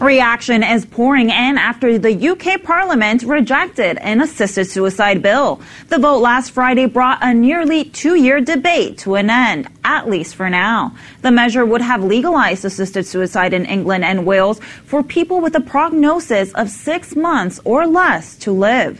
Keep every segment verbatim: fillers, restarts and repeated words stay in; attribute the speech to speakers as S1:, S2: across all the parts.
S1: Reaction is pouring in after the U K Parliament rejected an assisted suicide bill. The vote last Friday brought a nearly two-year debate to an end, at least for now. The measure would have legalized assisted suicide in England and Wales for people with a prognosis of six months or less to live.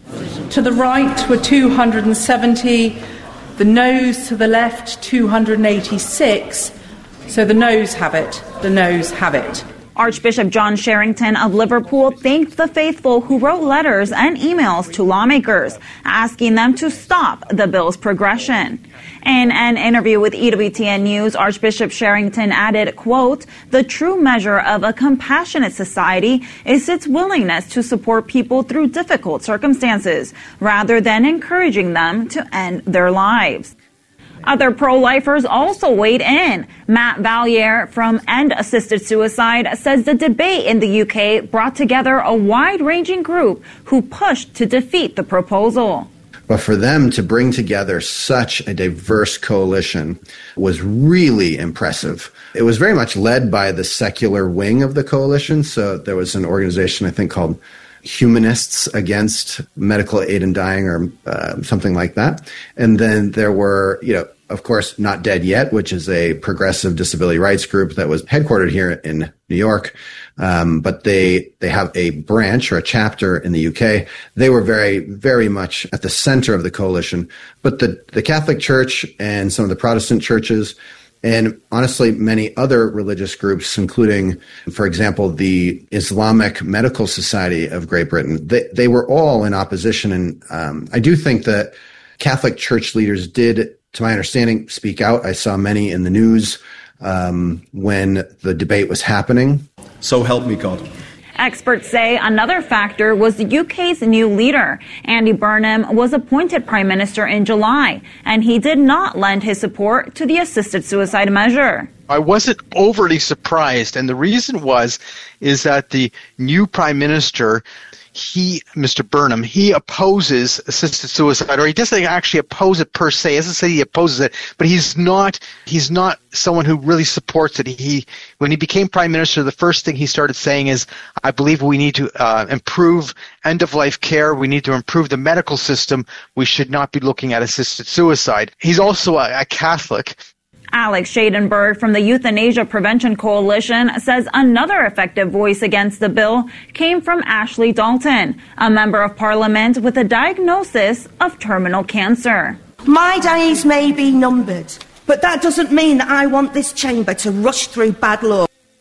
S2: To the right were two hundred seventy, the noes to the left two hundred eighty-six. So the noes have it, the noes have it.
S1: Archbishop John Sherrington of Liverpool thanked the faithful who wrote letters and emails to lawmakers, asking them to stop the bill's progression. In an interview with E W T N News, Archbishop Sherrington added, quote, "The true measure of a compassionate society is its willingness to support people through difficult circumstances, rather than encouraging them to end their lives." Other pro-lifers also weighed in. Matt Valliere from End Assisted Suicide says the debate in the U K brought together a wide-ranging group who pushed to defeat the proposal.
S3: But for them to bring together such a diverse coalition was really impressive. It was very much led by the secular wing of the coalition. So there was an organization, I think, called Humanists Against Medical Aid in Dying, or uh, something like that. And then there were, you know, of course, Not Dead Yet, which is a progressive disability rights group that was headquartered here in New York. Um, but they, they have a branch or a chapter in the U K. They were very, very much at the center of the coalition. But the, the Catholic Church and some of the Protestant churches, and honestly, many other religious groups, including, for example, the Islamic Medical Society of Great Britain, they, they were all in opposition. And um, I do think that Catholic Church leaders did, to my understanding, speak out. I saw many in the news um, when the debate was happening.
S4: So help me God.
S1: Experts say another factor was the U K's new leader. Andy Burnham was appointed Prime Minister in July, and he did not lend his support to the assisted suicide measure.
S5: I wasn't overly surprised, and the reason was is that the new Prime Minister, he, Mister Burnham, he opposes assisted suicide, or he doesn't actually oppose it per se. He doesn't say he opposes it, but he's not he's not someone who really supports it. He, when he became Prime Minister, the first thing he started saying is, I believe we need to uh, improve end-of-life care. We need to improve the medical system. We should not be looking at assisted suicide. He's also a, a Catholic.
S1: Alex Schadenberg from the Euthanasia Prevention Coalition says another effective voice against the bill came from Ashley Dalton, a member of Parliament with a diagnosis of terminal cancer.
S6: My days may be numbered, but that doesn't mean that I want this chamber to rush through bad law.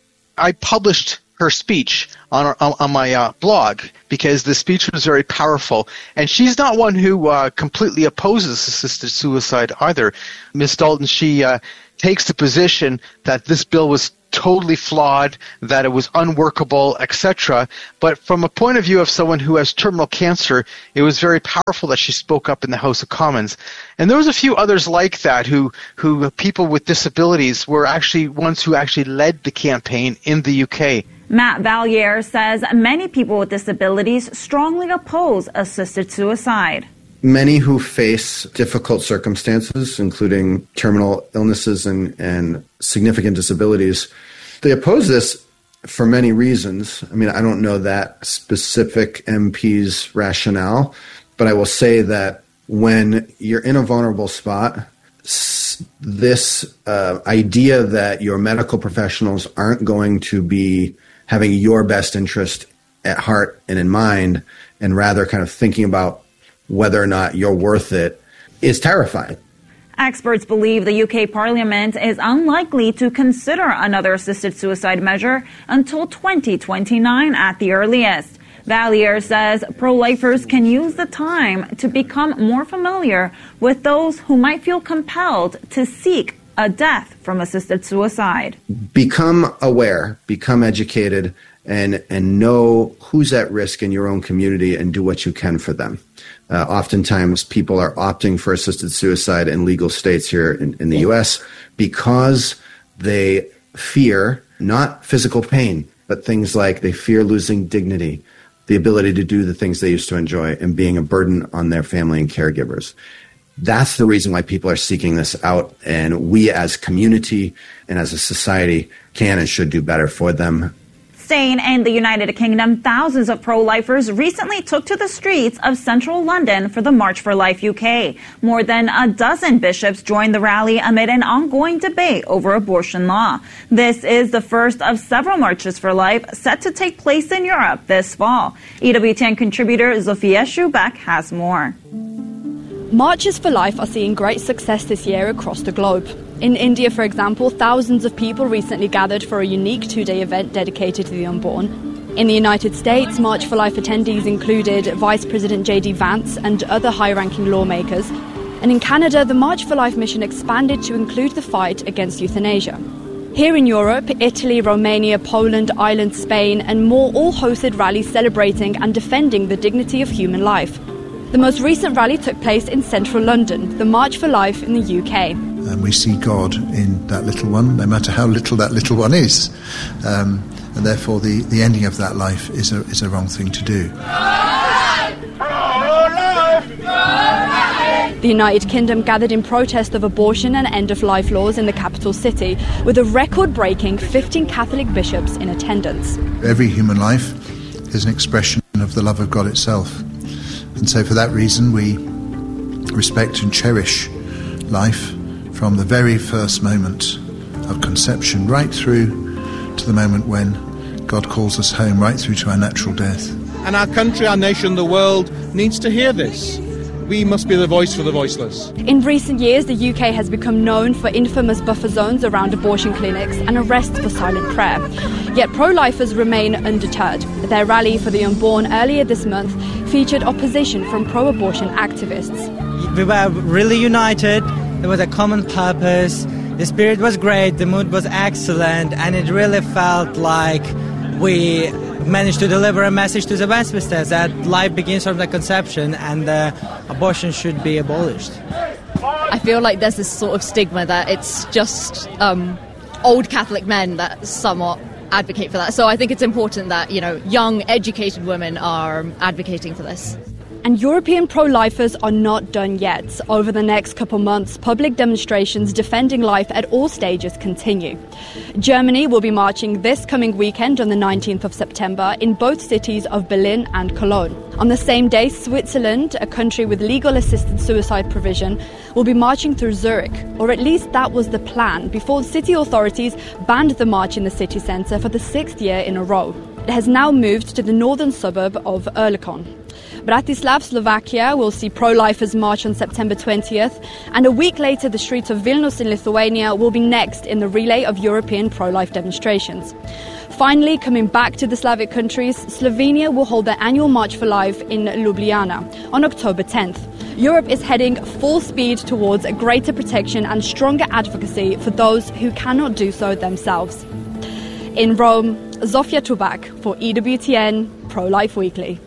S5: I published her speech on our, on my uh, blog because the speech was very powerful, and she's not one who uh, completely opposes assisted suicide either. Miz Dalton, she uh, takes the position that this bill was totally flawed, that it was unworkable, et cetera. But from a point of view of someone who has terminal cancer, it was very powerful that she spoke up in the House of Commons. And there was a few others like that who, who people with disabilities were actually ones who actually led the campaign in the U K.
S1: Matt Valliere says many people with disabilities strongly oppose assisted suicide.
S3: Many who face difficult circumstances, including terminal illnesses and, and significant disabilities, they oppose this for many reasons. I mean, I don't know that specific M P's rationale, but I will say that when you're in a vulnerable spot, this uh, idea that your medical professionals aren't going to be having your best interest at heart and in mind, and rather kind of thinking about whether or not you're worth it, is terrifying.
S1: Experts believe the U K Parliament is unlikely to consider another assisted suicide measure until twenty twenty-nine at the earliest. Valliere says pro-lifers can use the time to become more familiar with those who might feel compelled to seek a death from assisted suicide.
S3: Become aware, become educated, and and know who's at risk in your own community and do what you can for them. Uh, oftentimes people are opting for assisted suicide in legal states here in, in the U S because they fear not physical pain, but things like they fear losing dignity, the ability to do the things they used to enjoy, and being a burden on their family and caregivers. That's the reason why people are seeking this out, and we as community and as a society can and should do better for them.
S1: Staying in the United Kingdom, thousands of pro-lifers recently took to the streets of central London for the March for Life U K. More than a dozen bishops joined the rally amid an ongoing debate over abortion law. This is the first of several marches for life set to take place in Europe this fall. E W T N contributor Zofia Schubeck has more.
S4: Marches for Life are seeing great success this year across the globe. In India, for example, thousands of people recently gathered for a unique two-day event dedicated to the unborn. In the United States, March for Life attendees included Vice President J D Vance and other high-ranking lawmakers. And in Canada, the March for Life mission expanded to include the fight against euthanasia. Here in Europe, Italy, Romania, Poland, Ireland, Spain, and more all hosted rallies celebrating and defending the dignity of human life. The most recent rally took place in central London, the March for Life in the U K.
S7: And we see God in that little one, no matter how little that little one is. Um, and therefore the, the ending of that life is a, is a wrong thing to do.
S4: The United Kingdom gathered in protest of abortion and end-of-life laws in the capital city, with a record-breaking fifteen Catholic bishops in attendance.
S7: Every human life is an expression of the love of God itself. And so for that reason we respect and cherish life from the very first moment of conception right through to the moment when God calls us home, right through to our natural death.
S8: And our country, our nation, the world needs to hear this. We must be the voice for the voiceless.
S4: In recent years, the U K has become known for infamous buffer zones around abortion clinics and arrests for silent prayer. Yet pro-lifers remain undeterred. Their rally for the unborn earlier this month featured opposition from pro-abortion activists.
S9: We were really united. There was a common purpose. The spirit was great. The mood was excellent. And it really felt like we managed to deliver a message to the Westminsters that life begins from the conception and uh, abortion should be abolished.
S10: I feel like there's this sort of stigma that it's just um, old Catholic men that somewhat advocate for that. So I think it's important that, you know, young, educated women are advocating for this.
S4: And European pro-lifers are not done yet. Over the next couple months, public demonstrations defending life at all stages continue. Germany will be marching this coming weekend on the nineteenth of September in both cities of Berlin and Cologne. On the same day, Switzerland, a country with legal assisted suicide provision, will be marching through Zurich, or at least that was the plan, before city authorities banned the march in the city centre for the sixth year in a row. It has now moved to the northern suburb of Oerlikon. Bratislav, Slovakia will see pro-lifers march on September twentieth, and a week later the streets of Vilnius in Lithuania will be next in the relay of European pro-life demonstrations. Finally, coming back to the Slavic countries, Slovenia will hold their annual March for Life in Ljubljana on October tenth. Europe is heading full speed towards a greater protection and stronger advocacy for those who cannot do so themselves. In Rome, Zofia Schubeck for E W T N Pro-Life Weekly.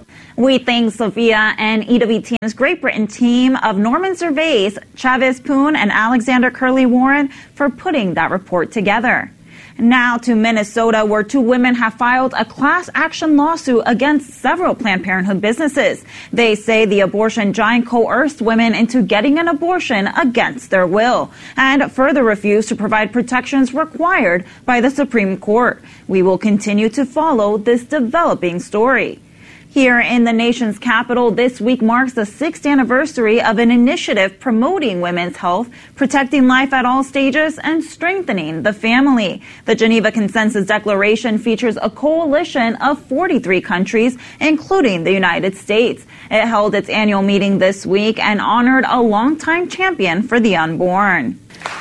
S1: We thank Sophia and E W T N's Great Britain team of Norman Gervais, Chavez Poon, and Alexander Curley Warren for putting that report together. Now to Minnesota, where two women have filed a class action lawsuit against several Planned Parenthood businesses. They say the abortion giant coerced women into getting an abortion against their will and further refused to provide protections required by the Supreme Court. We will continue to follow this developing story. Here in the nation's capital, this week marks the sixth anniversary of an initiative promoting women's health, protecting life at all stages, and strengthening the family. The Geneva Consensus Declaration features a coalition of forty-three countries, including the United States. It held its annual meeting this week and honored a longtime champion for the unborn.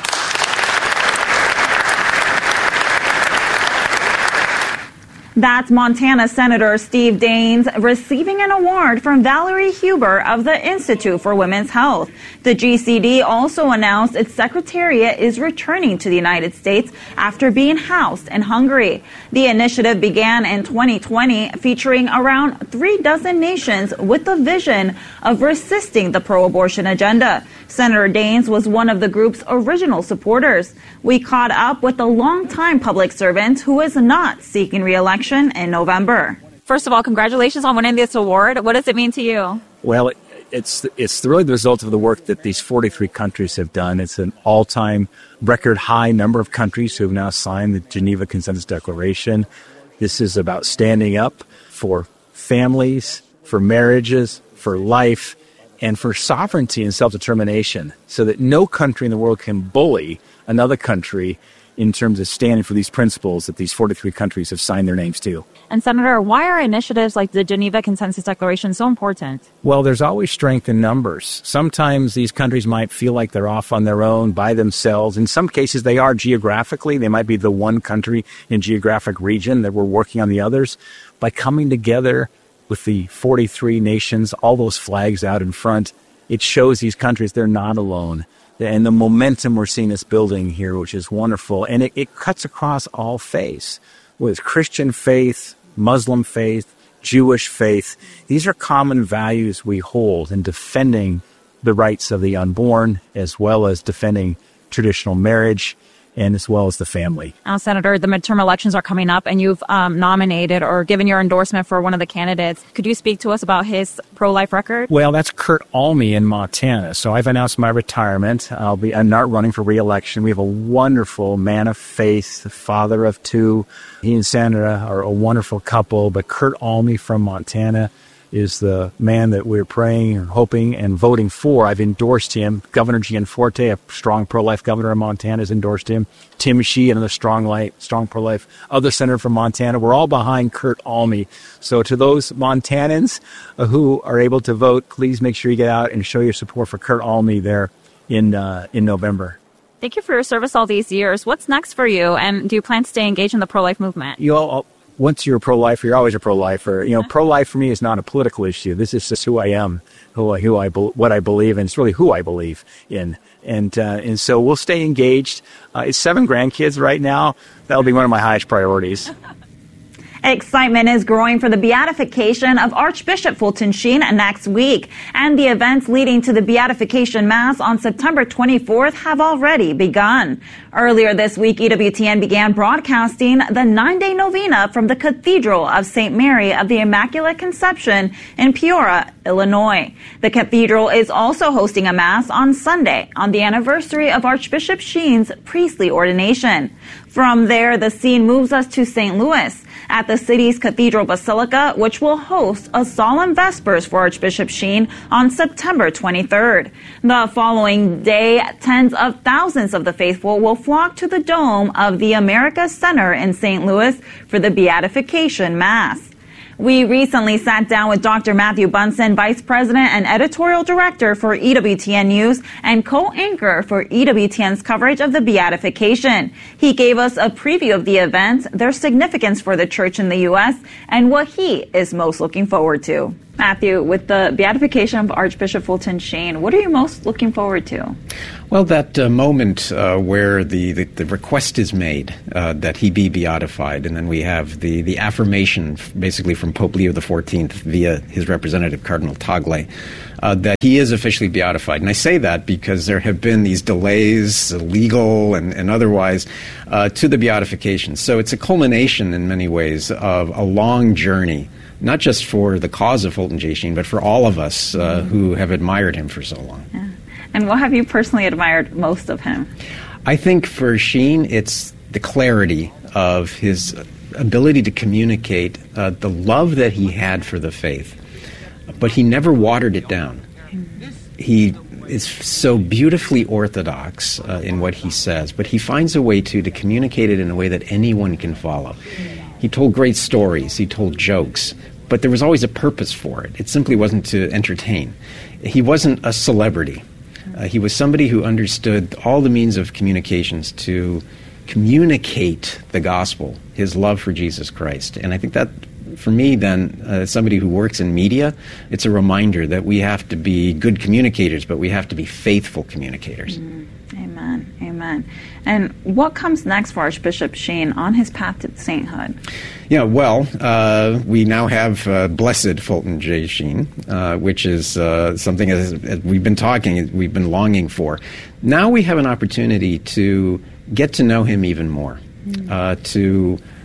S1: That's Montana Senator Steve Daines receiving an award from Valerie Huber of the Institute for Women's Health. The G C D also announced its secretariat is returning to the United States after being housed in Hungary. The initiative began in twenty twenty, featuring around three dozen nations with the vision of resisting the pro-abortion agenda. Senator Daines was one of the group's original supporters. We caught up with a longtime public servant who is not seeking re-election in November.
S11: First of all, congratulations on winning this award. What does it mean to you?
S12: Well, it, it's it's really the result of the work that these forty-three countries have done. It's an all-time record high number of countries who have now signed the Geneva Consensus Declaration. This is about standing up for families, for marriages, for life, and for sovereignty and self-determination, so that no country in the world can bully another country in terms of standing for these principles that these forty-three countries have signed their names to.
S11: And Senator, why are initiatives like the Geneva Consensus Declaration so important?
S12: Well, there's always strength in numbers. Sometimes these countries might feel like they're off on their own by themselves. In some cases, they are geographically. They might be the one country in geographic region that we're working on the others. By coming together with the forty-three nations, all those flags out in front, it shows these countries they're not alone. And the momentum we're seeing this building here, which is wonderful. And it, it cuts across all faiths, with Christian faith, Muslim faith, Jewish faith. These are common values we hold in defending the rights of the unborn, as well as defending traditional marriage, and as well as the family.
S11: Now, Senator, the midterm elections are coming up, and you've um, nominated or given your endorsement for one of the candidates. Could you speak to us about his pro-life record?
S12: Well, that's Kurt Alme in Montana. So I've announced my retirement. I'll be, I'm not running for re-election. We have a wonderful man of faith, father of two. He and Sandra are a wonderful couple, but Kurt Alme from Montana is the man that we're praying and hoping and voting for. I've endorsed him. Governor Gianforte, a strong pro-life governor of Montana, has endorsed him. Tim Shee, another strong life, strong pro-life, other senator from Montana. We're all behind Kurt Alme. So to those Montanans uh, who are able to vote, please make sure you get out and show your support for Kurt Alme there in uh, in November.
S11: Thank you for your service all these years. What's next for you, and do you plan to stay engaged in the pro-life movement?
S12: You all, once you're a pro-lifer, you're always a pro-lifer. You know, pro-life for me is not a political issue. This is just who I am, who I, who I, what I believe, and it's really who I believe in. And uh, and so we'll stay engaged. Uh, it's seven grandkids right now. That'll be one of my highest priorities.
S1: Excitement is growing for the beatification of Archbishop Fulton Sheen next week, and the events leading to the beatification mass on September twenty-fourth have already begun. Earlier this week, E W T N began broadcasting the nine-day novena from the Cathedral of Saint Mary of the Immaculate Conception in Peoria, Illinois. The cathedral is also hosting a mass on Sunday on the anniversary of Archbishop Sheen's priestly ordination. From there, the scene moves us to Saint Louis at the city's Cathedral Basilica, which will host a solemn Vespers for Archbishop Sheen on September twenty-third. The following day, tens of thousands of the faithful will flock to the dome of the Americas Center in Saint Louis for the Beatification Mass. We recently sat down with Doctor Matthew Bunson, Vice President and Editorial Director for E W T N News and co-anchor for E W T N's coverage of the Beatification. He gave us a preview of the event, their significance for the Church in the U S, and what he is most looking forward to. Matthew, with the beatification of Archbishop Fulton Sheen, what are you most looking forward to?
S13: Well, that uh, moment uh, where the, the, the request is made uh, that he be beatified, and then we have the, the affirmation basically from Pope Leo the fourteenth via his representative, Cardinal Tagle, uh, that he is officially beatified. And I say that because there have been these delays, legal and, and otherwise, uh, to the beatification. So it's a culmination in many ways of a long journey, not just for the cause of Fulton J. Sheen, but for all of us uh, mm-hmm. who have admired him for so long.
S1: Yeah. And what have you personally admired most of him?
S13: I think for Sheen, it's the clarity of his ability to communicate uh, the love that he had for the faith, but he never watered it down. He is so beautifully orthodox uh, in what he says, but he finds a way to, to communicate it in a way that anyone can follow. He told great stories, he told jokes, but there was always a purpose for it. It simply wasn't to entertain. He wasn't a celebrity. Uh, he was somebody who understood all the means of communications to communicate the gospel, his love for Jesus Christ. And I think that, for me, then, uh, somebody who works in media, it's a reminder that we have to be good communicators, but we have to be faithful communicators.
S1: Mm, amen, amen. And what comes next for Archbishop Sheen on his path to sainthood?
S13: Yeah, well, uh, we now have uh, Blessed Fulton J. Sheen, uh, which is uh, something as, as we've been talking, we've been longing for. Now we have an opportunity to get to know him even more, mm. uh, to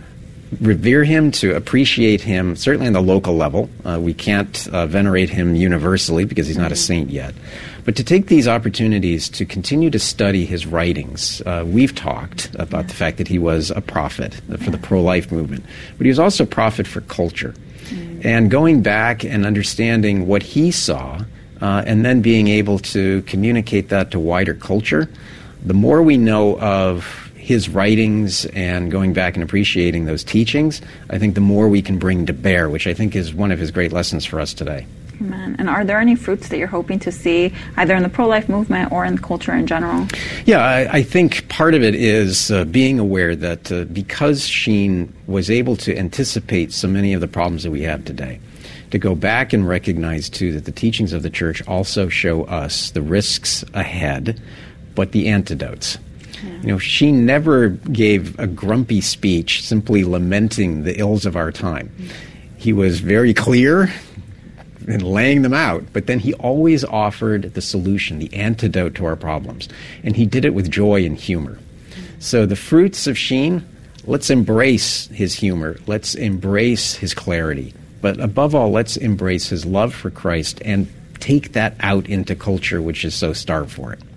S13: revere him, to appreciate him, certainly on the local level. Uh, we can't uh, venerate him universally because he's not a saint yet. But to take these opportunities to continue to study his writings. Uh, we've talked about the fact that he was a prophet for the pro-life movement, but he was also a prophet for culture. Mm. And going back and understanding what he saw, uh, and then being able to communicate that to wider culture, the more we know of his writings and going back and appreciating those teachings, I think the more we can bring to bear, which I think is one of his great lessons for us today.
S1: Amen. And are there any fruits that you're hoping to see either in the pro-life movement or in culture in general?
S13: Yeah, I, I think part of it is uh, being aware that uh, because Sheen was able to anticipate so many of the problems that we have today, to go back and recognize, too, that the teachings of the church also show us the risks ahead, but the antidotes. Yeah. You know, she never gave a grumpy speech simply lamenting the ills of our time. Mm. He was very clear in laying them out, but then he always offered the solution, the antidote to our problems. And he did it with joy and humor. Mm. So the fruits of Sheen, let's embrace his humor. Let's embrace his clarity. But above all, let's embrace his love for Christ and take that out into culture, which is so starved for it.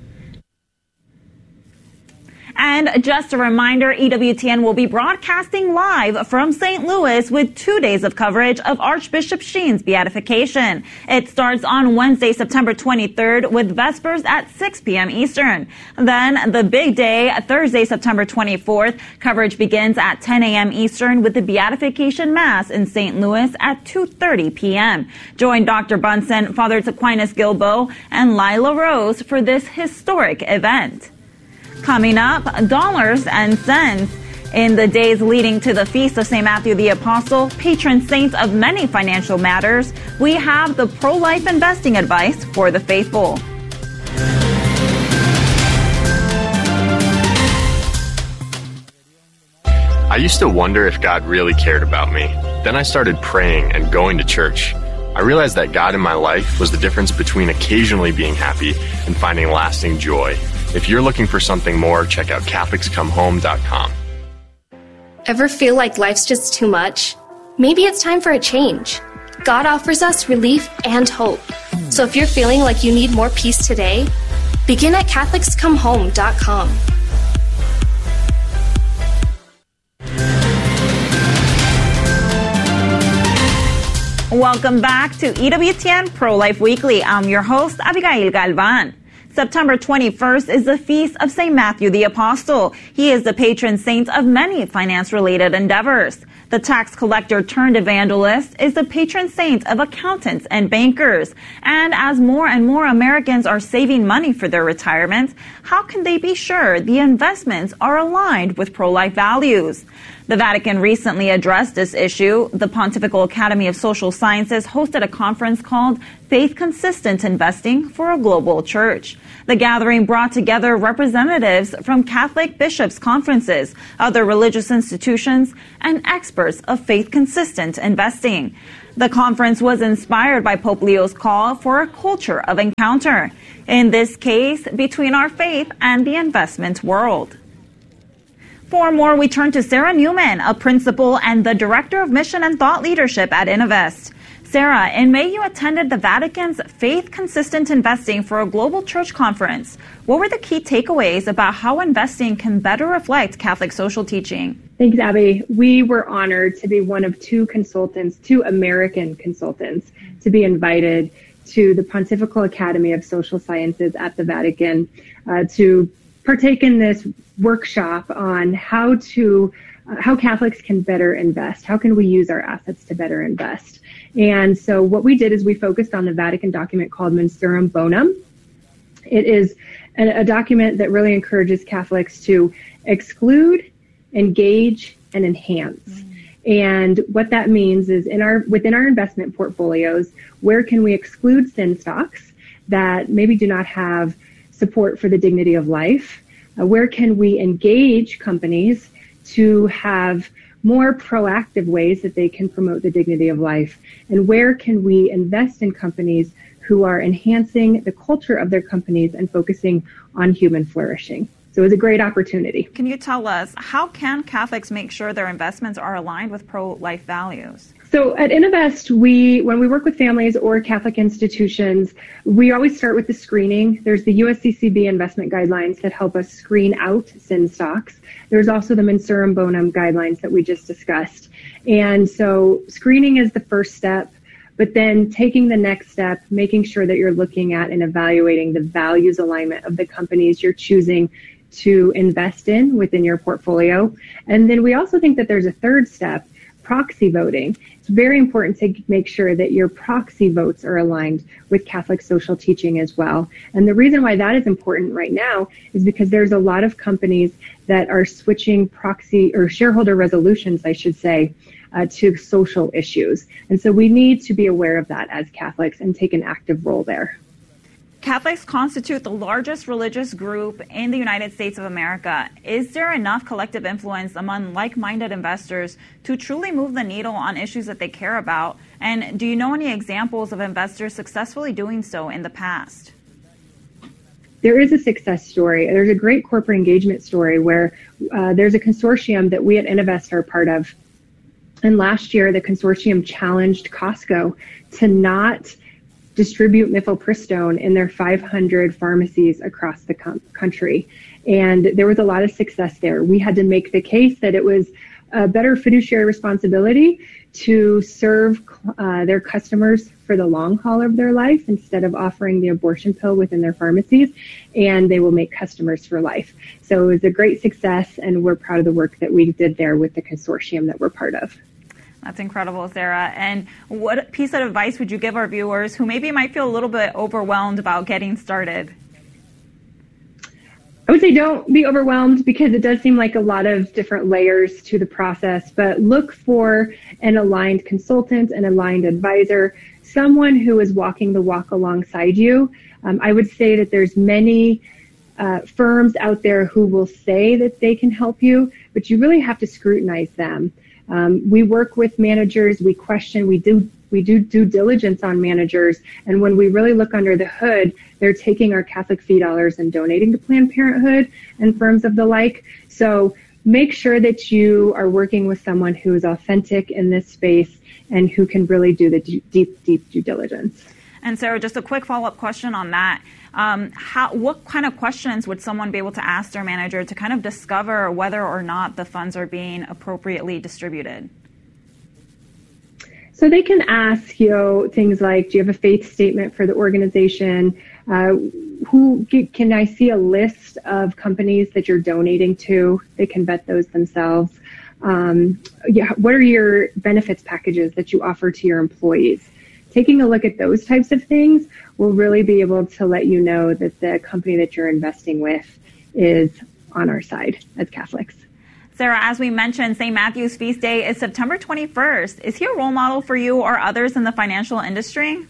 S1: And just a reminder, E W T N will be broadcasting live from Saint Louis with two days of coverage of Archbishop Sheen's beatification. It starts on Wednesday, September twenty-third with Vespers at six p.m. Eastern. Then the big day, Thursday, September twenty-fourth, coverage begins at ten a.m. Eastern with the Beatification Mass in Saint Louis at two thirty p.m. Join Doctor Bunsen, Father Aquinas Gilbo, and Lila Rose for this historic event. Coming up, dollars and cents. In the days leading to the Feast of Saint Matthew the Apostle, patron saint of many financial matters, we have the pro-life investing advice for the faithful.
S14: I used to wonder if God really cared about me. Then I started praying and going to church. I realized that God in my life was the difference between occasionally being happy and finding lasting joy. If you're looking for something more, check out Catholics Come Home dot com.
S15: Ever feel like life's just too much? Maybe it's time for a change. God offers us relief and hope. So if you're feeling like you need more peace today, begin at Catholics Come Home dot com.
S1: Welcome back to E W T N Pro-Life Weekly. I'm your host, Abigail Galvan. September twenty-first is the Feast of Saint Matthew the Apostle. He is the patron saint of many finance-related endeavors. The tax collector turned evangelist is the patron saint of accountants and bankers. And as more and more Americans are saving money for their retirement, how can they be sure the investments are aligned with pro-life values? The Vatican recently addressed this issue. The Pontifical Academy of Social Sciences hosted a conference called Faith Consistent Investing for a Global Church. The gathering brought together representatives from Catholic bishops' conferences, other religious institutions, and experts of faith-consistent investing. The conference was inspired by Pope Leo's call for a culture of encounter, in this case, between our faith and the investment world. For more, we turn to Sarah Newman, a principal and the Director of Mission and Thought Leadership at Innovest. Sarah, in May you attended the Vatican's Faith Consistent Investing for a Global Church conference. What were the key takeaways about how investing can better reflect Catholic social teaching?
S16: Thanks, Abby. We were honored to be one of two consultants, two American consultants, to be invited to the Pontifical Academy of Social Sciences at the Vatican uh, to partake in this workshop on how to uh, how Catholics can better invest. How can we use our assets to better invest? And so what we did is we focused on the Vatican document called Mensuram Bonum. It is a, a document that really encourages Catholics to exclude, engage, and enhance. Mm. And what that means is in our within our investment portfolios, where can we exclude sin stocks that maybe do not have support for the dignity of life? Uh, where can we engage companies to have more proactive ways that they can promote the dignity of life? And where can we invest in companies who are enhancing the culture of their companies and focusing on human flourishing? So it was a great opportunity.
S1: Can you tell us, how can Catholics make sure their investments are aligned with pro-life values?
S16: So at Innovest, we, when we work with families or Catholic institutions, we always start with the screening. There's the U S C C B investment guidelines that help us screen out sin stocks. There's also the Mensurum Bonum guidelines that we just discussed. And so screening is the first step, but then taking the next step, making sure that you're looking at and evaluating the values alignment of the companies you're choosing to invest in within your portfolio. And then we also think that there's a third step, proxy voting. It's very important to make sure that your proxy votes are aligned with Catholic social teaching as well. And the reason why that is important right now is because there's a lot of companies that are switching proxy or shareholder resolutions, I should say, uh, to social issues. And so we need to be aware of that as Catholics and take an active role there.
S1: Catholics constitute the largest religious group in the United States of America. Is there enough collective influence among like-minded investors to truly move the needle on issues that they care about? And do you know any examples of investors successfully doing so in the past?
S16: There is a success story. There's a great corporate engagement story where uh, there's a consortium that we at Innovest are part of. And last year, the consortium challenged Costco to not distribute mifepristone in their five hundred pharmacies across the com- country. And there was a lot of success there. We had to make the case that it was a better fiduciary responsibility to serve uh, their customers for the long haul of their life instead of offering the abortion pill within their pharmacies, and they will make customers for life. So it was a great success, and we're proud of the work that we did there with the consortium that we're part of.
S1: That's incredible, Sarah. And what piece of advice would you give our viewers who maybe might feel a little bit overwhelmed about getting started?
S16: I would say don't be overwhelmed, because it does seem like a lot of different layers to the process, but look for an aligned consultant, an aligned advisor, someone who is walking the walk alongside you. Um, I would say that there's many uh, firms out there who will say that they can help you, but you really have to scrutinize them. Um, we work with managers, we question, we do we do due diligence on managers, and when we really look under the hood, they're taking our Catholic fee dollars and donating to Planned Parenthood and firms of the like. So make sure that you are working with someone who is authentic in this space and who can really do the deep, deep due diligence.
S1: And Sarah, just a quick follow-up question on that. Um, how, what kind of questions would someone be able to ask their manager to kind of discover whether or not the funds are being appropriately distributed?
S16: So they can ask, you know, things like, do you have a faith statement for the organization? Uh, who can I see a list of companies that you're donating to? They can vet those themselves. Um, yeah, what are your benefits packages that you offer to your employees? Taking a look at those types of things will really be able to let you know that the company that you're investing with is on our side as Catholics.
S1: Sarah, as we mentioned, Saint Matthew's feast day is September twenty-first. Is he a role model for you or others in the financial industry?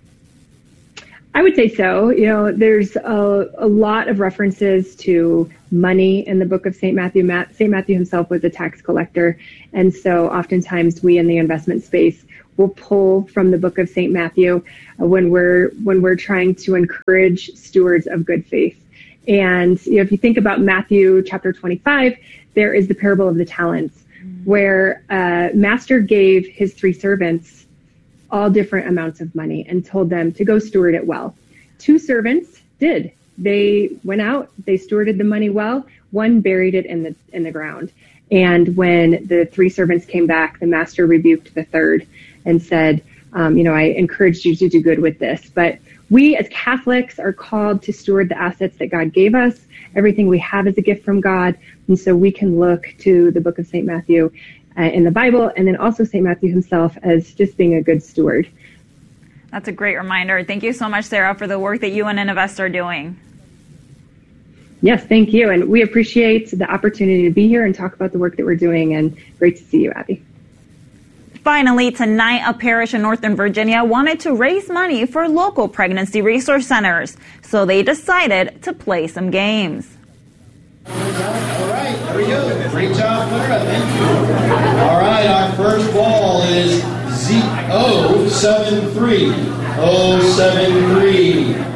S16: I would say so. You know, there's a, a lot of references to money in the book of Saint Matthew. Saint Matthew himself was a tax collector, and so oftentimes we in the investment space will pull from the book of Saint Matthew uh, when we're when we're trying to encourage stewards of good faith. And you know, if you think about Matthew chapter twenty-five, there is the parable of the talents, where uh, master gave his three servants all different amounts of money and told them to go steward it well. Two servants did. They went out, they stewarded the money well. One buried it in the in the ground. And when the three servants came back, the master rebuked the third and said, um, you know, I encouraged you to do good with this. But we as Catholics are called to steward the assets that God gave us. Everything we have is a gift from God. And so we can look to the book of Saint Matthew uh, in the Bible, and then also Saint Matthew himself as just being a good steward.
S1: That's a great reminder. Thank you so much, Sarah, for the work that you and Innovest are doing.
S16: Yes, thank you. And we appreciate the opportunity to be here and talk about the work that we're doing. And great to see you, Abby.
S1: Finally, tonight, a parish in Northern Virginia wanted to raise money for local pregnancy resource centers. So they decided to play some games.
S17: All right, there we go. Great job, Clara. Thank you. All right, our first ball is Z zero seven three. zero seven three.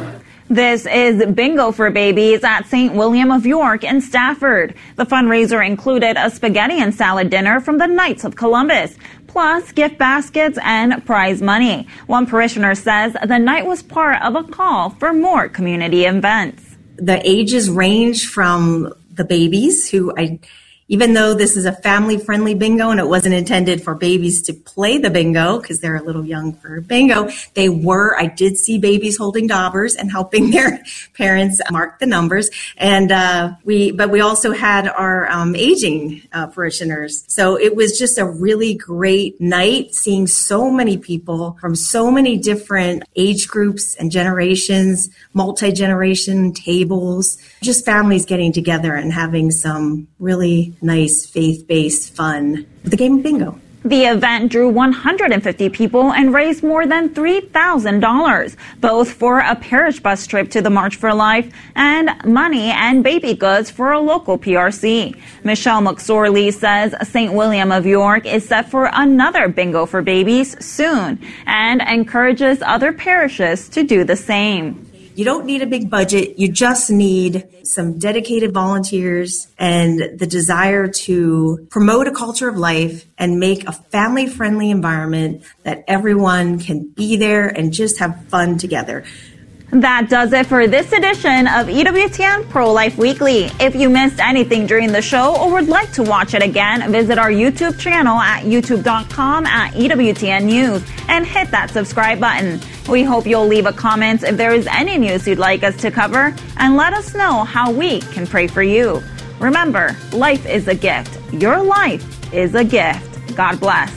S1: This is Bingo for Babies at Saint William of York in Stafford. The fundraiser included a spaghetti and salad dinner from the Knights of Columbus, plus gift baskets and prize money. One parishioner says the night was part of a call for more community events.
S18: The ages range from the babies who I... Even though this is a family-friendly bingo and it wasn't intended for babies to play the bingo because they're a little young for bingo, they were, I did see babies holding daubers and helping their parents mark the numbers. And uh, we, but we also had our um, aging uh, parishioners. So it was just a really great night, seeing so many people from so many different age groups and generations, multi-generation tables, just families getting together and having some really nice faith-based fun with the game of bingo.
S1: The event drew one hundred fifty people and raised more than three thousand dollars, both for a parish bus trip to the March for Life and money and baby goods for a local P R C. Michelle McSorley says Saint William of York is set for another Bingo for Babies soon and encourages other parishes to do the same.
S18: You don't need a big budget. You just need some dedicated volunteers and the desire to promote a culture of life and make a family-friendly environment that everyone can be there and just have fun together.
S1: That does it for this edition of E W T N Pro-Life Weekly. If you missed anything during the show or would like to watch it again, visit our YouTube channel at youtube dot com at E W T N News and hit that subscribe button. We hope you'll leave a comment if there is any news you'd like us to cover and let us know how we can pray for you. Remember, life is a gift. Your life is a gift. God bless.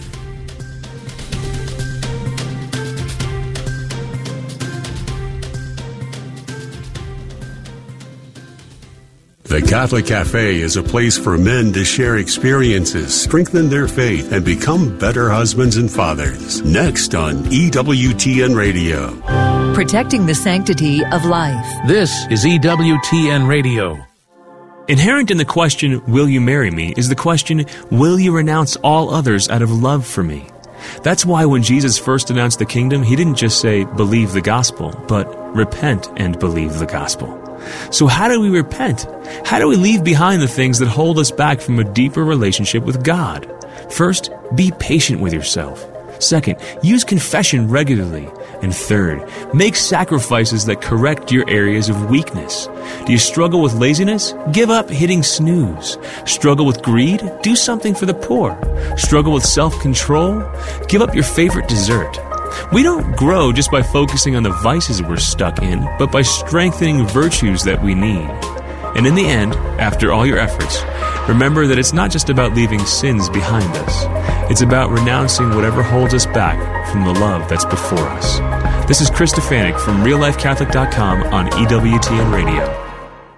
S19: The Catholic Cafe is a place for men to share experiences, strengthen their faith, and become better husbands and fathers. Next on E W T N Radio.
S20: Protecting the sanctity of life.
S21: This is E W T N Radio. Inherent in the question, will you marry me, is the question, will you renounce all others out of love for me? That's why when Jesus first announced the kingdom, he didn't just say, believe the gospel, but repent and believe the gospel. So how do we repent? How do we leave behind the things that hold us back from a deeper relationship with God? First, be patient with yourself. Second, use confession regularly. And third, make sacrifices that correct your areas of weakness. Do you struggle with laziness? Give up hitting snooze. Struggle with greed? Do something for the poor. Struggle with self-control? Give up your favorite dessert. We don't grow just by focusing on the vices we're stuck in, but by strengthening virtues that we need. And in the end, after all your efforts, remember that it's not just about leaving sins behind us. It's about renouncing whatever holds us back from the love that's before us. This is Chris Stefanik from real life catholic dot com on E W T N Radio.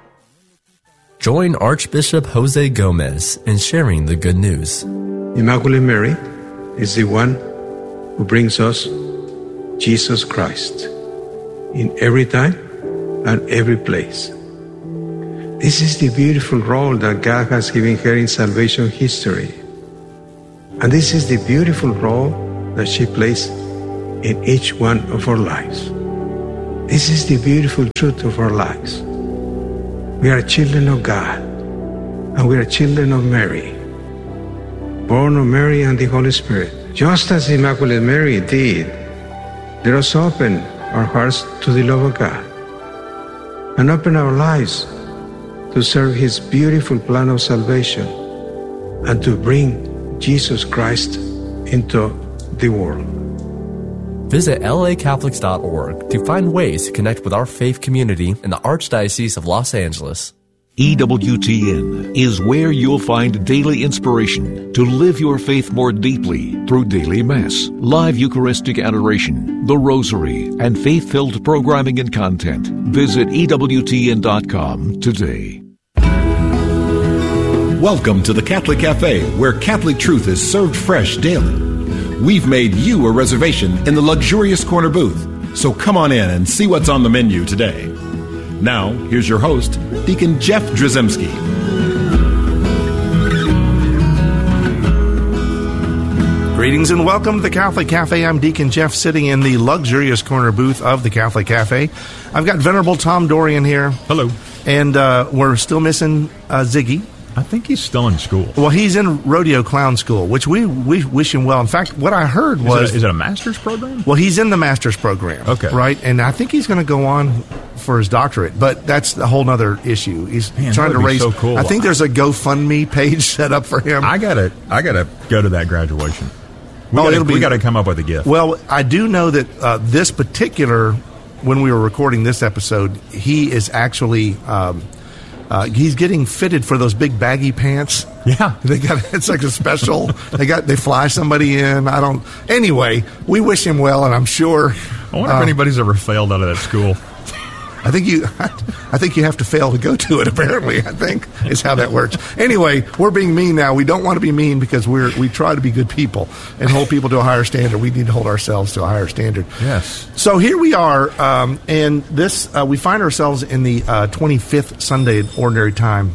S22: Join Archbishop Jose Gomez in sharing the good news.
S23: Immaculate Mary is the one who brings us Jesus Christ in every time and every place. This is the beautiful role that God has given her in salvation history. And this is the beautiful role that she plays in each one of our lives. This is the beautiful truth of our lives. We are children of God, and we are children of Mary, born of Mary and the Holy Spirit. Just as Immaculate Mary did, let us open our hearts to the love of God and open our lives to serve His beautiful plan of salvation and to bring Jesus Christ into the world.
S22: Visit L A Catholics dot org to find ways to connect with our faith community in the Archdiocese of Los Angeles.
S24: E W T N is where you'll find daily inspiration to live your faith more deeply through daily Mass, live Eucharistic adoration, the Rosary, and faith-filled programming and content. Visit E W T N dot com today.
S25: Welcome to the Catholic Cafe, where Catholic truth is served fresh daily. We've made you a reservation in the luxurious corner booth, so come on in and see what's on the menu today. Now, here's your host, Deacon Jeff Drzymski.
S2: Greetings and welcome to the Catholic Cafe. I'm Deacon Jeff, sitting in the luxurious corner booth of the Catholic Cafe. I've got Venerable Tom Dorian here.
S3: Hello.
S2: And uh, we're still missing uh, Ziggy.
S3: I think he's still in school.
S2: Well, he's in rodeo clown school, which we, we wish him well. In fact, what I heard was...
S3: Is it, a, is it a master's program?
S2: Well, he's in the master's program.
S3: Okay.
S2: Right? And I think he's going to go on for his doctorate, but that's a whole other issue. He's
S3: Man,
S2: trying to
S3: that would be
S2: raise...
S3: so cool.
S2: I think there's a GoFundMe page set up for him.
S3: I gotta, I gotta go to that graduation. We
S2: oh,
S3: gotta,
S2: it'll be,
S3: we got to come up with a gift.
S2: Well, I do know that uh, this particular, when we were recording this episode, he is actually, um, uh, he's getting fitted for those big baggy pants.
S3: Yeah,
S2: they got it's like a special. they got they fly somebody in. I don't. Anyway, we wish him well, and I'm sure.
S3: I wonder
S2: uh,
S3: if anybody's ever failed out of that school.
S2: I think you, I think you have to fail to go to it. Apparently, I think is how that works. Anyway, we're being mean now. We don't want to be mean because we're we try to be good people and hold people to a higher standard. We need to hold ourselves to a higher standard.
S3: Yes.
S2: So here we are, um, and this uh, we find ourselves in the uh, twenty-fifth Sunday at Ordinary Time,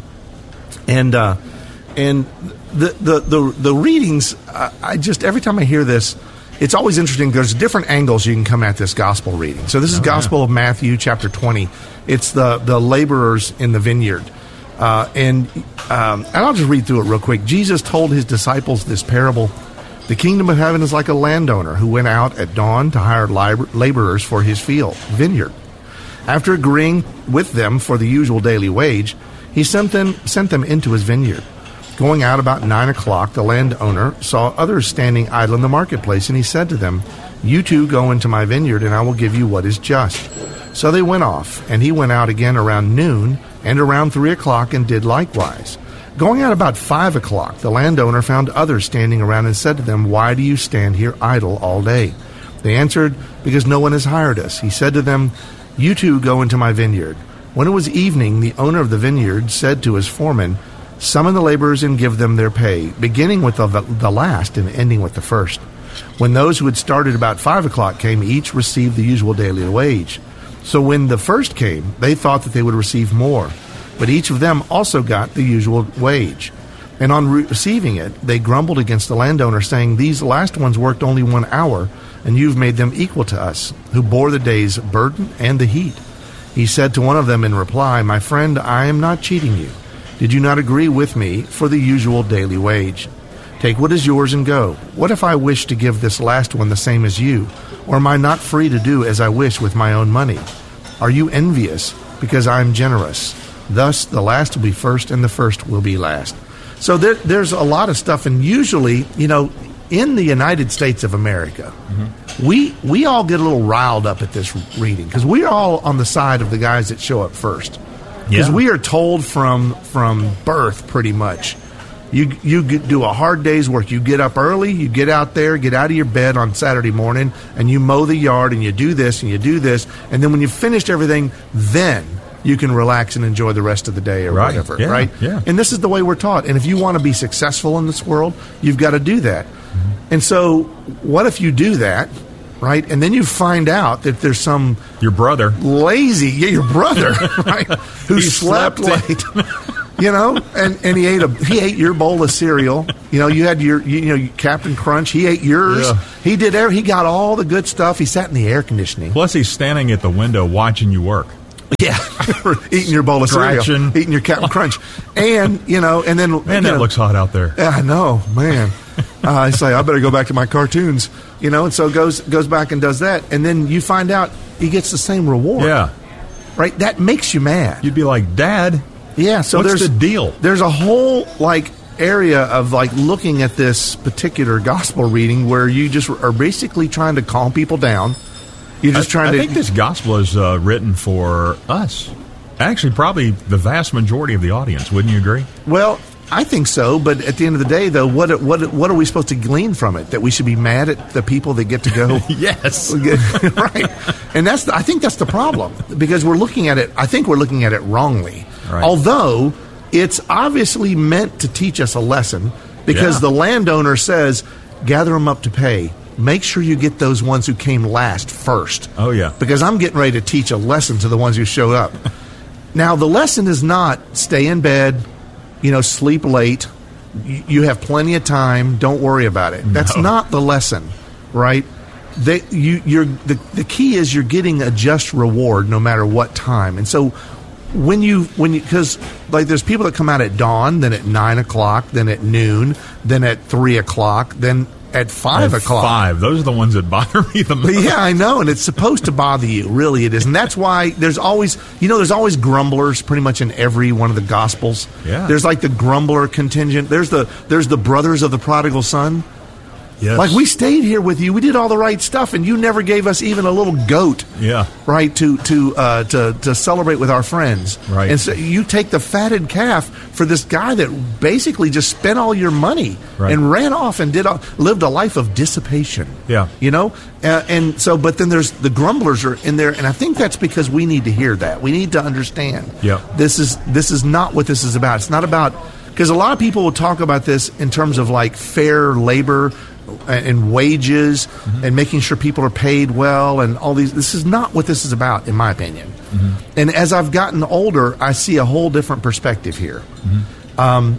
S2: and uh, and the the the, the readings. Uh, I just every time I hear this. It's always interesting. There's different angles you can come at this gospel reading. So this is oh, Gospel yeah. of Matthew, chapter twenty. It's the, the laborers in the vineyard. Uh, and, um, and I'll just read through it real quick. Jesus told his disciples this parable. The kingdom of heaven is like a landowner who went out at dawn to hire labor- laborers for his field, vineyard. After agreeing with them for the usual daily wage, he sent them, sent them into his vineyard. Going out about nine o'clock, the landowner saw others standing idle in the marketplace, and he said to them, "You two go into my vineyard, and I will give you what is just." So they went off, and he went out again around noon and around three o'clock and did likewise. Going out about five o'clock, the landowner found others standing around and said to them, "Why do you stand here idle all day?" They answered, "Because no one has hired us." He said to them, "You two go into my vineyard." When it was evening, the owner of the vineyard said to his foreman, "Summon the laborers and give them their pay, beginning with the, the last and ending with the first." When those who had started about five o'clock came, each received the usual daily wage. So when the first came, they thought that they would receive more, but each of them also got the usual wage. And on re- receiving it, they grumbled against the landowner, saying, "These last ones worked only one hour, and you've made them equal to us, who bore the day's burden and the heat." He said to one of them in reply, "My friend, I am not cheating you. Did you not agree with me for the usual daily wage? Take what is yours and go. What if I wish to give this last one the same as you? Or am I not free to do as I wish with my own money? Are you envious because I am generous? Thus the last will be first and the first will be last." So there, there's a lot of stuff, and usually, you know, in the United States of America, mm-hmm. we we all get a little riled up at this reading because we're all on the side of the guys that show up first. Because yeah. we are told from from birth, pretty much, you you do a hard day's work. You get up early, you get out there, get out of your bed on Saturday morning, and you mow the yard, and you do this, and you do this, and then when you've finished everything, then you can relax and enjoy the rest of the day or
S3: right.
S2: whatever,
S3: yeah.
S2: right?
S3: Yeah.
S2: And this is the way we're taught. And if you want to be successful in this world, you've got to do that. Mm-hmm. And so what if you do that? Right, and then you find out that there's some
S3: your brother
S2: lazy, yeah, your brother, right, who
S3: he
S2: slept,
S3: slept
S2: late, you know, and, and he ate a he ate your bowl of cereal. You know, you had your you, you know Captain Crunch. He ate yours.
S3: Yeah.
S2: He did. He got all the good stuff. He sat in the air conditioning.
S3: Plus, he's standing at the window watching you work.
S2: Yeah, eating your bowl of
S3: Scratching.
S2: cereal, eating your Captain Crunch, and you know, and then
S3: man, that
S2: know,
S3: looks hot out there.
S2: Yeah, I know, man. uh, I say I better go back to my cartoons, you know, and so goes goes back and does that, and then you find out he gets the same reward.
S3: Yeah,
S2: right. That makes you mad.
S3: You'd be like, "Dad,
S2: yeah." So
S3: what's
S2: there's
S3: the deal?
S2: There's a whole like area of like looking at this particular gospel reading where you just are basically trying to calm people down. You're just
S3: I,
S2: trying
S3: I
S2: to.
S3: I think this gospel is uh, written for us. Actually, probably the vast majority of the audience. Wouldn't you agree?
S2: Well, I think so. But at the end of the day, though, what what what are we supposed to glean from it? That we should be mad at the people that get to go?
S3: Yes,
S2: right. And that's the, I think that's the problem because we're looking at it. I think we're looking at it wrongly.
S3: Right.
S2: Although it's obviously meant to teach us a lesson because
S3: yeah.
S2: the landowner says, "Gather them up to pay." Make sure you get those ones who came last first.
S3: Oh, yeah.
S2: Because I'm getting ready to teach a lesson to the ones who showed up. Now, the lesson is not stay in bed, you know, sleep late, you, you have plenty of time. Don't worry about it. That's
S3: No.
S2: not the lesson, right? They, you, you're the the key is you're getting a just reward no matter what time. And so when you when you because like there's people that come out at dawn, then at nine o'clock, then at noon, then at three o'clock, then at five
S3: At
S2: o'clock.
S3: Five. Those are the ones that bother me the most.
S2: Yeah, I know, and it's supposed to bother you. Really, it is, and that's why there's always, you know, there's always grumblers, pretty much in every one of the Gospels.
S3: Yeah.
S2: There's like the grumbler contingent. There's the there's the brothers of the prodigal son.
S3: Yes.
S2: Like, we stayed here with you, we did all the right stuff, and you never gave us even a little goat.
S3: Yeah.
S2: Right, to to uh, to to celebrate with our friends.
S3: Right.
S2: And so you take the fatted calf for this guy that basically just spent all your money
S3: Right.
S2: and ran off and did all, lived a life of dissipation.
S3: Yeah.
S2: You know, uh, and so, but then there's the grumblers are in there, and I think that's because we need to hear that. We need to understand.
S3: Yeah.
S2: This is this is not what this is about. It's not about, because a lot of people will talk about this in terms of like fair labor and wages
S3: Mm-hmm.
S2: and making sure people are paid well and all these. This is not what this is about, in my opinion.
S3: Mm-hmm.
S2: And as I've gotten older, I see a whole different perspective here.
S3: Mm-hmm.
S2: Um,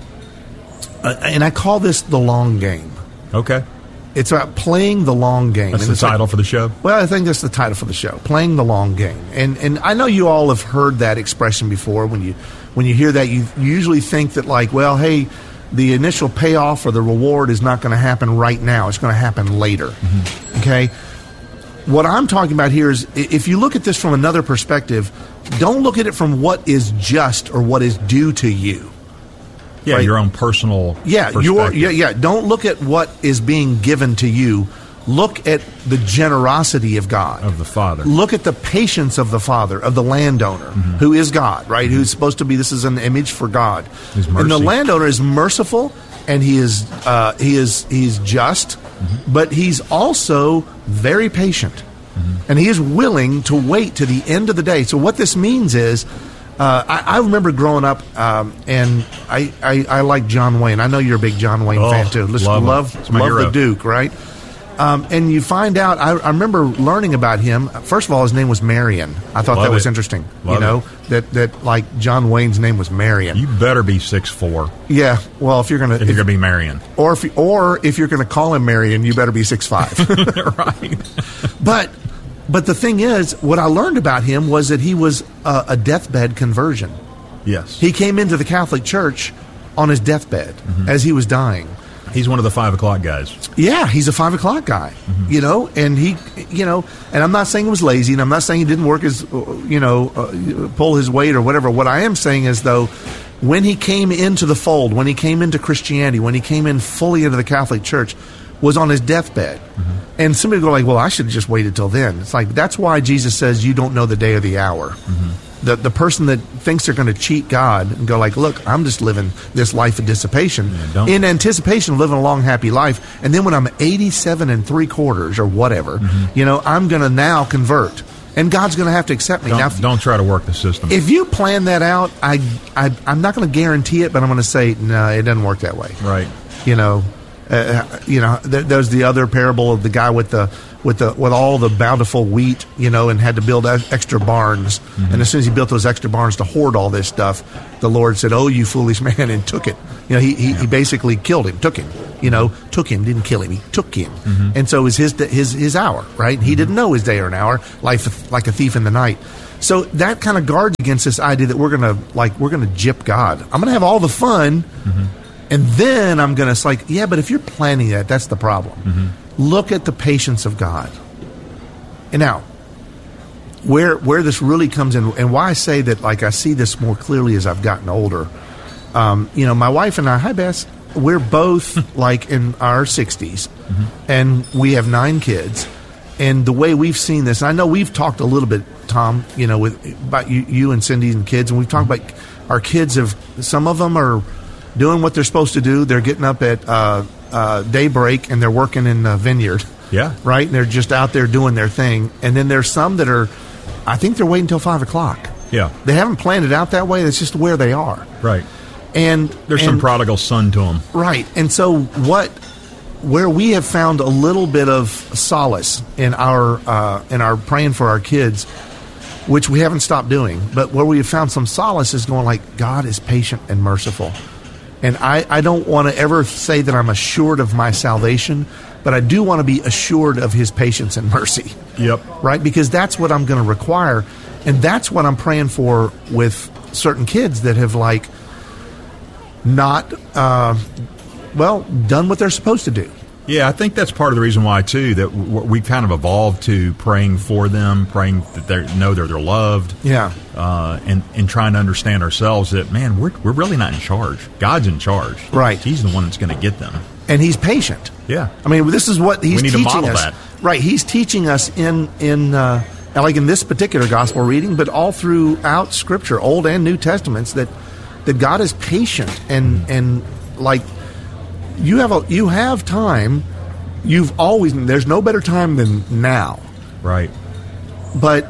S2: uh, and I call this the long game.
S3: Okay.
S2: It's about playing the long game.
S3: That's
S2: And
S3: the
S2: it's like-
S3: title for the show.
S2: well, I think that's the title for the show, Playing the Long Game. And and I know you all have heard that expression before. When you when you hear that, you, you usually think that, like, well, hey, the initial payoff or the reward is not going to happen right now. It's going to happen later.
S3: Mm-hmm.
S2: Okay? What I'm talking about here is, i- if you look at this from another perspective, don't look at it from what is just or what is due to you.
S3: Yeah,
S2: Right.
S3: your own personal
S2: Yeah, your
S3: perspective.
S2: yeah, yeah. Don't look at what is being given to you. Look at the generosity of God,
S3: of the Father.
S2: Look at the patience of the Father, of the landowner,
S3: Mm-hmm.
S2: who is God, right? Who's supposed to be. This is an image for God.
S3: His
S2: And the
S3: mercy.
S2: landowner is merciful, and he is uh, he is he's just,
S3: Mm-hmm.
S2: but he's also very patient,
S3: Mm-hmm.
S2: and he is willing to wait to the end of the day. So what this means is. Uh, I, I remember growing up, um, and I, I, I like John Wayne. I know you're a big John Wayne
S3: Oh,
S2: fan too. Listen,
S3: love him.
S2: love,
S3: He's my
S2: love the
S3: hero.
S2: Duke, right? Um, and you find out. I, I remember learning about him. First of all, his name was Marion. I thought
S3: Love
S2: that was
S3: it.
S2: interesting.
S3: Love
S2: you know
S3: it.
S2: that that like John Wayne's name was Marion.
S3: You better be six four.
S2: Yeah. Well, if you're gonna,
S3: If you're going to be Marion.
S2: or if you- or if you're gonna call him Marion, you better be six five.
S3: Right.
S2: But but the thing is, what I learned about him was that he was a, a deathbed conversion.
S3: Yes.
S2: He came into the Catholic Church on his deathbed
S3: Mm-hmm.
S2: as he was dying.
S3: He's one of the five o'clock guys.
S2: Yeah, he's a five o'clock guy,
S3: Mm-hmm.
S2: you know, and he, you know, and I'm not saying he was lazy, and I'm not saying he didn't work his, uh, you know, uh, pull his weight or whatever. What I am saying is, though, when he came into the fold, when he came into Christianity, when he came in fully into the Catholic Church, was on his deathbed.
S3: Mm-hmm.
S2: And somebody go like, well, I should have just waited till then. It's like, that's why Jesus says you don't know the day or the hour.
S3: Mm-hmm.
S2: The the person that thinks they're going to cheat God and go like, look, I'm just living this life of dissipation
S3: don't-
S2: in anticipation of living a long, happy life. And then when I'm eighty-seven and three quarters or whatever,
S3: Mm-hmm.
S2: you know, I'm going to now convert. And God's going to have to accept me.
S3: Don't,
S2: now,
S3: don't try to work the system.
S2: if you plan that out, I, I, I'm not going to guarantee it, but I'm going to say, no, it doesn't work that way.
S3: Right.
S2: You know, uh, you know, there, there's the other parable of the guy with the with the with all the bountiful wheat, you know, and had to build ex- extra barns.
S3: Mm-hmm.
S2: And as soon as he built those extra barns to hoard all this stuff, the Lord said, "Oh, you foolish man," and took it. You know, he he, he basically killed him, took him. You know, took him, didn't kill him. He took him,
S3: Mm-hmm.
S2: and so it was his his his hour. Right? He didn't know his day or an hour, life like a thief in the night. So that kind of guards against this idea that we're gonna like we're gonna gyp God. I'm gonna have all the fun.
S3: Mm-hmm.
S2: And then I'm going to, it's like, yeah, but if you're planning that, that's the problem.
S3: Mm-hmm.
S2: Look at the patience of God. And now, where where this really comes in, and why I say that, like, I see this more clearly as I've gotten older. Um, you know, my wife and I, hi, Bess, we're both, like, in our sixties,
S3: Mm-hmm.
S2: and we have nine kids. And the way we've seen this, and I know we've talked a little bit, Tom, you know, with about you, you and Cindy and kids, and we've talked about our kids have, some of them are doing what they're supposed to do. They're getting up at uh, uh, daybreak and they're working in the vineyard.
S3: Yeah.
S2: Right? And they're just out there doing their thing. And then there's some that are, I think they're waiting until five o'clock.
S3: Yeah.
S2: They haven't planned it out that way. That's just where they are.
S3: Right.
S2: And
S3: There's some
S2: and-
S3: prodigal son to him.
S2: Right. And so what, where we have found a little bit of solace in our, uh, in our praying for our kids, which we haven't stopped doing, but where we have found some solace is going like, God is patient and merciful. And I, I don't want to ever say that I'm assured of my salvation, but I do want to be assured of his patience and mercy.
S3: Yep.
S2: Right? Because that's what I'm going to require. And that's what I'm praying for with certain kids that have, like, not, uh, well, done what they're supposed to do.
S3: Yeah, I think that's part of the reason why, too, that w- we kind of evolved to praying for them, praying that they know that they're loved.
S2: Yeah.
S3: Uh, and, and trying to understand ourselves that, man, we're, we're really not in charge. God's in charge.
S2: Right.
S3: He's the one that's going to get them.
S2: And he's patient.
S3: Yeah.
S2: I mean, this is what he's
S3: we need
S2: teaching
S3: to model
S2: us.
S3: That.
S2: Right. He's teaching us in, in uh, like in this particular gospel reading, but all throughout Scripture, Old and New Testaments, that that God is patient and and like you have a you have time. You've always there's no better time than now.
S3: Right.
S2: But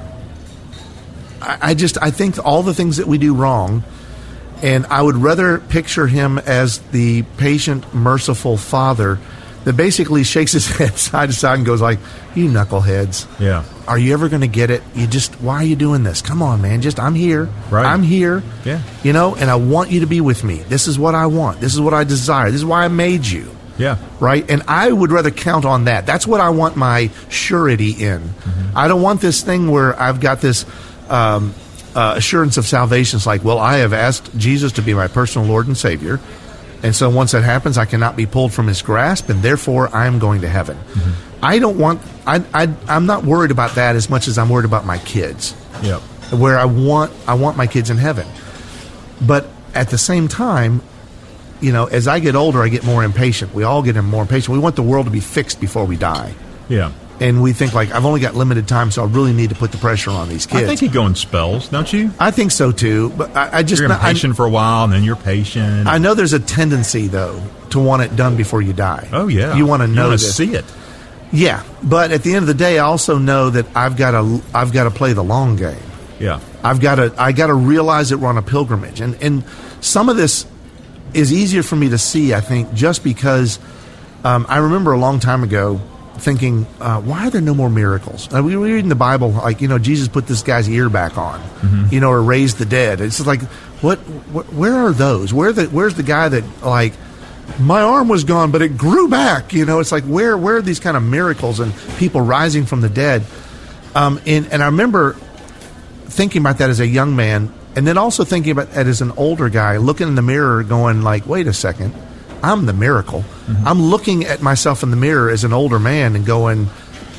S2: I, I just I think all the things that we do wrong, and I would rather picture him as the patient, merciful father that basically shakes his head side to side and goes like, "You knuckleheads.
S3: Yeah.
S2: Are you ever going to get it? You just, why are you doing this? Come on, man. Just, I'm here.
S3: Right.
S2: I'm here.
S3: Yeah.
S2: You know, and I want you to be with me. This is what I want. This is what I desire. This is why I made you."
S3: Yeah.
S2: Right? And I would rather count on that. That's what I want my surety in. Mm-hmm. I don't want this thing where I've got this um, uh, assurance of salvation. It's like, well, I have asked Jesus to be my personal Lord and Savior. And so once that happens, I cannot be pulled from his grasp, and therefore I'm going to heaven. Mm-hmm. I don't want, I, I, I'm not worried about that as much as I'm worried about my kids.
S3: Yep.
S2: Where I want, I want my kids in heaven. But at the same time, you know, as I get older, I get more impatient. We all get more impatient. We want the world to be fixed before we die.
S3: Yeah.
S2: And we think, like, I've only got limited time, so I really need to put the pressure on these kids.
S3: I think you go in spells, don't you?
S2: I think so, too. But I, I just...
S3: You're impatient I, for a while, and then you're patient.
S2: I know there's a tendency, though, to want it done before you die.
S3: Oh, yeah.
S2: You want to know
S3: You want
S2: this.
S3: to see it.
S2: Yeah. But at the end of the day, I also know that I've got to I've got to play the long game.
S3: Yeah.
S2: I've got to I got to realize that we're on a pilgrimage. And, and some of this is easier for me to see, I think, just because um, I remember a long time ago thinking, uh, why are there no more miracles? Uh, we were reading the Bible, like, you know, Jesus put this guy's ear back on, mm-hmm. you know, or raised the dead. It's like, what, what where are those? Where the, where's the guy that, like, my arm was gone, but it grew back? You know, it's like, where, where are these kind of miracles and people rising from the dead? Um, and, and I remember thinking about that as a young man, and then also thinking about that as an older guy, looking in the mirror going like, wait a second, I'm the miracle. Mm-hmm. I'm looking at myself in the mirror as an older man and going,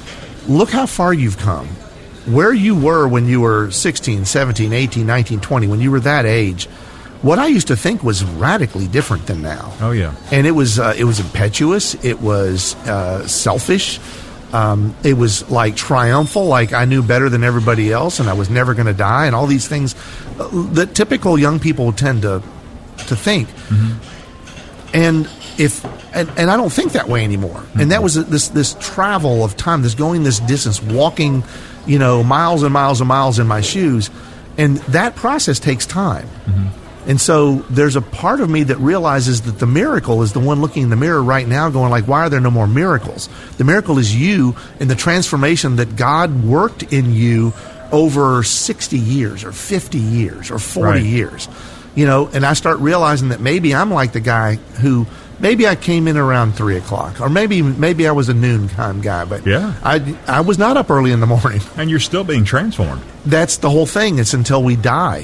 S2: look how far you've come. Where you were when you were sixteen, seventeen, eighteen, nineteen, twenty, when you were that age, what I used to think was radically different than now.
S3: Oh, yeah.
S2: And it was, uh, it was impetuous. It was uh, selfish. Um, it was like triumphal, like I knew better than everybody else and I was never going to die, and all these things that typical young people tend to to think. Mm-hmm. And if and, and I don't think that way anymore. Mm-hmm. And that was this this travel of time, this going this distance, walking, you know, miles and miles and miles in my shoes, and that process takes time. Mm-hmm. And so there's a part of me that realizes that the miracle is the one looking in the mirror right now going like, why are there no more miracles? The miracle is you and the transformation that God worked in you over sixty years or fifty years or forty
S3: right.
S2: years. You know, and I start realizing that maybe I'm like the guy who, maybe I came in around three o'clock, or maybe maybe I was a noon time guy, but
S3: yeah.
S2: I, I was not up early in the morning.
S3: And you're still being transformed.
S2: That's the whole thing. It's until we die.